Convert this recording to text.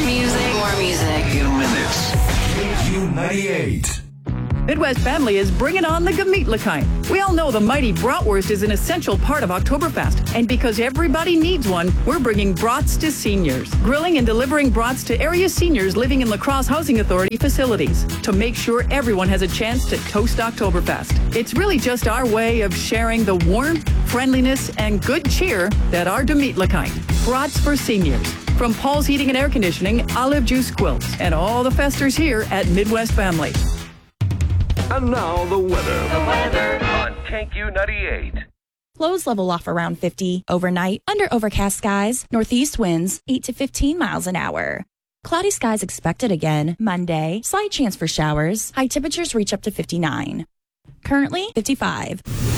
music. More music. In minutes. Q98. Midwest Family is bringing on the Gemütlichkeit. We all know the mighty bratwurst is an essential part of Oktoberfest. And because everybody needs one, we're bringing brats to seniors. Grilling and delivering brats to area seniors living in La Crosse Housing Authority facilities to make sure everyone has a chance to toast Oktoberfest. It's really just our way of sharing the warmth, friendliness, and good cheer that are Gemütlichkeit. Brats for seniors. From Paul's Heating and Air Conditioning, Olive Juice Quilts, and all the festers here at Midwest Family. And now the weather. On KQ98. Lows level off around 50. Overnight, under overcast skies, northeast winds 8 to 15 miles an hour. Cloudy skies expected again Monday. Slight chance for showers. High temperatures reach up to 59. Currently 55.